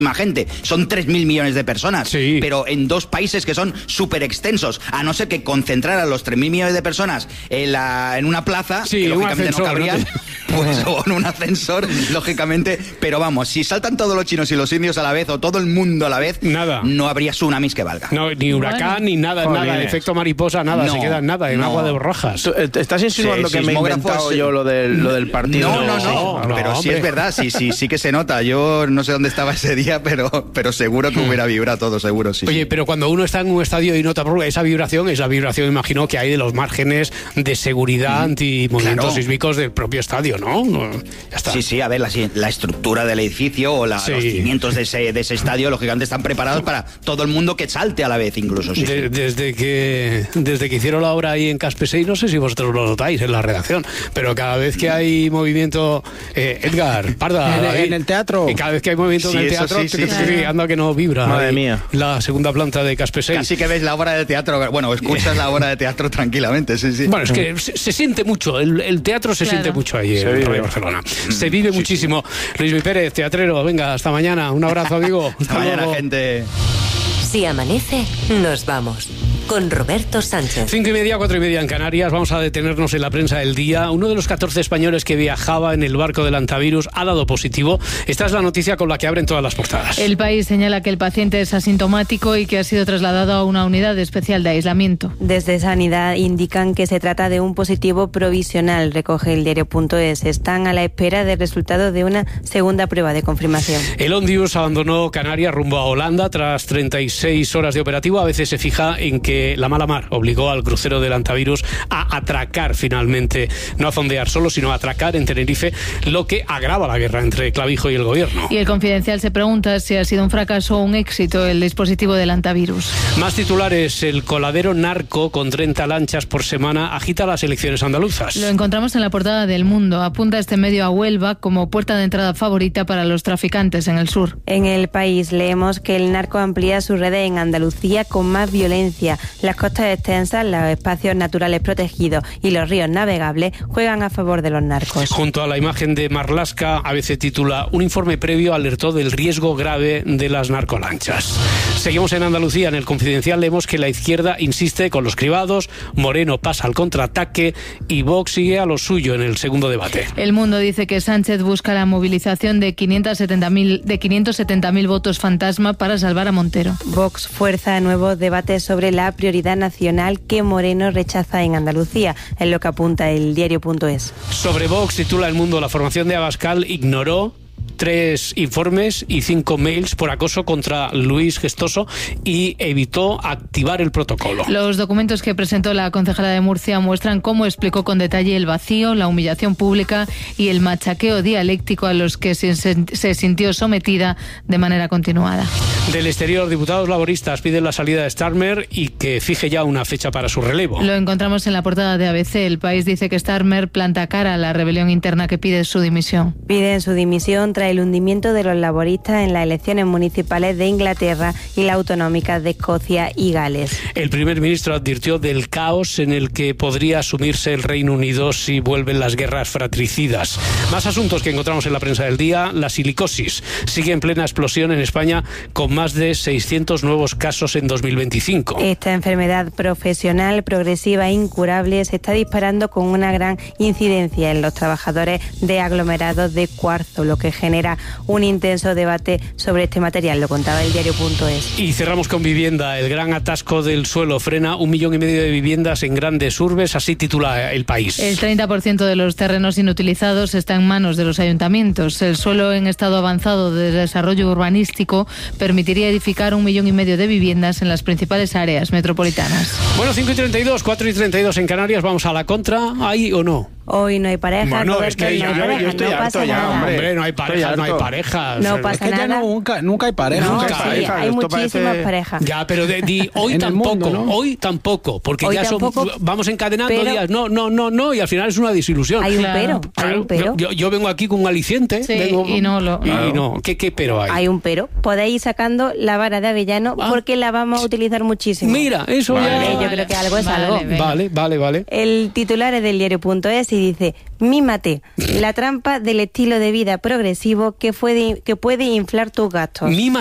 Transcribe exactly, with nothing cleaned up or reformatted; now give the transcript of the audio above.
gente, son tres mil millones de personas, sí. pero en dos países que son súper extensos, a no ser que concentrar a los tres mil millones de personas en, la, en una plaza, sí, que lógicamente ascensor, no cabrían, ¿no? pues, o en un ascensor, lógicamente, pero vamos, si saltan todos los chinos y los indios a la vez, o todo el mundo a la vez, nada. no habría tsunamis que valga. No, ni huracán, bueno. ni nada, Joder. nada, efecto mariposa, nada, no, se queda en nada, en no. agua de borrajas. ¿Estás insinuando sí, que me he inventado yo lo del, lo del partido? No, no, no, no, no pero no, sí hombre. es verdad, sí, sí, sí que se nota. Yo no sé dónde estaba ese día, pero, pero seguro que hubiera vibrado todo, seguro, sí. Oye, sí. pero cuando uno está en un estadio y nota esa vibración, esa vibración, imagino que hay de los márgenes de seguridad mm, anti-movimientos claro. sísmicos del propio estadio, ¿no? Ya está. Sí, sí, a ver, la, la estructura del edificio o la, sí. los cimientos de ese, de ese estadio, lógicamente, están preparados para todo el mundo que salte a la vez, incluso. Sí. De, desde, que, desde que hicieron la obra ahí en Caspesey, no sé si vosotros lo notáis en la redacción, pero cada vez que hay movimiento, eh, Edgar, Parda, en, David, en el teatro, y cada vez que hay movimiento sí, en el teatro, sí, sí, sí, sí. anda que no vibra. Madre ahí, mía. La segunda planta de Caspesey. Casi que ves la obra de teatro, bueno, escuchas la obra de teatro tranquilamente, sí, sí. Bueno, es que se, se siente mucho, el, el teatro se claro. siente mucho ahí se en vive. Radio Barcelona. Se vive sí, muchísimo. Sí. Luis Mi Pérez, teatrero, venga, hasta mañana. Un abrazo, amigo. Hasta, hasta mañana, luego. gente. Si amanece, nos vamos. Con Roberto Sánchez. Cinco y media, cuatro y media en Canarias. Vamos a detenernos en la prensa del día. Uno de los catorce españoles que viajaba en el barco del Antivirus ha dado positivo. Esta es la noticia con la que abren todas las portadas. El País señala que el paciente es asintomático y que ha sido trasladado a una unidad especial de aislamiento. Desde Sanidad indican que se trata de un positivo provisional, recoge el diario punto es. Están a la espera del resultado de una segunda prueba de confirmación. El Ondius abandonó Canarias rumbo a Holanda tras treinta y seis horas de operativo. A veces se fija en que la mala mar obligó al crucero del Antivirus a atracar finalmente, no a fondear solo, sino a atracar en Tenerife, lo que agrava la guerra entre Clavijo y el gobierno. Y el Confidencial se pregunta si ha sido un fracaso o un éxito el dispositivo del Antivirus. Más titulares: el coladero narco con treinta lanchas por semana agita las elecciones andaluzas. Lo encontramos en la portada del Mundo. Apunta este medio a Huelva como puerta de entrada favorita para los traficantes en el sur. En El País leemos que el narco amplía sus redes en Andalucía con más violencia. Las costas extensas, los espacios naturales protegidos y los ríos navegables juegan a favor de los narcos. Junto a la imagen de Marlaska, A B C titula: un informe previo alertó del riesgo grave de las narcolanchas. Seguimos en Andalucía. En El Confidencial leemos que la izquierda insiste con los cribados, Moreno pasa al contraataque y Vox sigue a lo suyo en el segundo debate. El Mundo dice que Sánchez busca la movilización de quinientos setenta mil de quinientos setenta mil votos fantasma para salvar a Montero. Vox fuerza nuevos debates sobre la prioridad nacional que Moreno rechaza en Andalucía, es lo que apunta el diario punto es. Sobre Vox titula El Mundo: la formación de Abascal ignoró tres informes y cinco mails por acoso contra Luis Gestoso y evitó activar el protocolo. Los documentos que presentó la concejala de Murcia muestran cómo explicó con detalle el vacío, la humillación pública y el machaqueo dialéctico a los que se, se sintió sometida de manera continuada. Del exterior, diputados laboristas piden la salida de Starmer y que fije ya una fecha para su relevo. Lo encontramos en la portada de A B C. El País dice que Starmer planta cara a la rebelión interna que pide su dimisión. Piden su dimisión tras el hundimiento de los laboristas en las elecciones municipales de Inglaterra y las autonómicas de Escocia y Gales. El primer ministro advirtió del caos en el que podría asumirse el Reino Unido si vuelven las guerras fratricidas. Más asuntos que encontramos en la prensa del día. La silicosis sigue en plena explosión en España con más de seiscientos nuevos casos en dos mil veinticinco. Esta enfermedad profesional, progresiva e incurable se está disparando con una gran incidencia en los trabajadores de aglomerados de cuarzo, lo que genera un intenso debate sobre este material, lo contaba el diario punto es. Y cerramos con vivienda. El gran atasco del suelo frena un millón y medio de viviendas en grandes urbes, así titula El País. El treinta por ciento de los terrenos inutilizados está en manos de los ayuntamientos. El suelo en estado avanzado de desarrollo urbanístico permitiría edificar un millón y medio de viviendas en las principales áreas metropolitanas. Bueno, cinco y treinta y dos, cuatro y treinta y dos en Canarias. Vamos a la contra. ¿Hay o no? Hoy no hay pareja. Bueno, Roberto, es que no, yo, hay pareja, yo estoy no harto pasa ya, nada. hombre. No hay parejas, no hay parejas. No pasa es que nada. ya nunca, nunca hay parejas. No, nunca sí, hay parejas. hay Esto muchísimas parece... parejas. Ya, pero de, di, hoy tampoco, mundo, ¿no? hoy tampoco, porque Hoy ya tampoco, son, vamos encadenando pero... días, no, no, no, no, y al final es una desilusión. Hay un Claro. pero, Claro, hay un pero. Yo, yo vengo aquí con un aliciente. Sí, vengo, y no lo... Y Claro. no, ¿qué, qué pero hay? Hay un pero. Podéis ir sacando la vara de avellano Ah. porque la vamos a utilizar muchísimo. Mira, eso Vale, ya... yo creo que algo es Vale, algo. venga. Vale, vale, vale. El titular es del diario punto es y dice: mímate, la trampa del estilo de vida progresivo que, puede, que puede inflar tus gastos. Mímate.